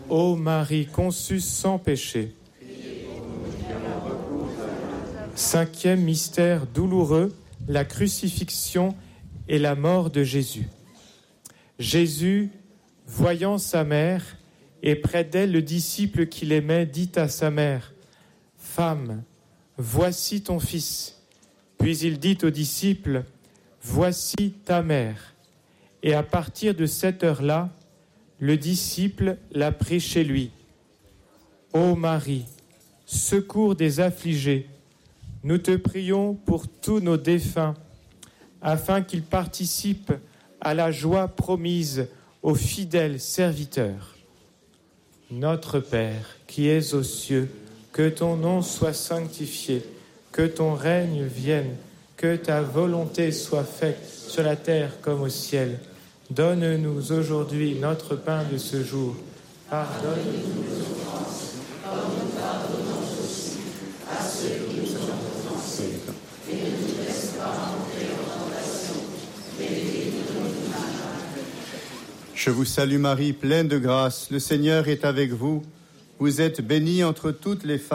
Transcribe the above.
Ô Marie conçue sans péché. Cinquième mystère douloureux, la crucifixion et la mort de Jésus. Jésus, voyant sa mère, et près d'elle le disciple qu'il aimait, dit à sa mère, « Femme, voici ton fils. » Puis il dit au disciple, « Voici ta mère. » Et à partir de cette heure-là, le disciple l'a pris chez lui. Ô Marie, secours des affligés, nous te prions pour tous nos défunts, afin qu'ils participent à la joie promise aux fidèles serviteurs. Notre Père, qui es aux cieux, que ton nom soit sanctifié, que ton règne vienne, que ta volonté soit faite sur la terre comme au ciel. Donne-nous aujourd'hui notre pain de ce jour. Pardonne-nous nos offenses, comme nous pardonnons aussi à ceux qui nous ont offensés. Et ne nous laisse pas entrer en tentation, mais délivre-nous du mal. Je vous salue Marie, pleine de grâce, le Seigneur est avec vous. Vous êtes bénie entre toutes les femmes.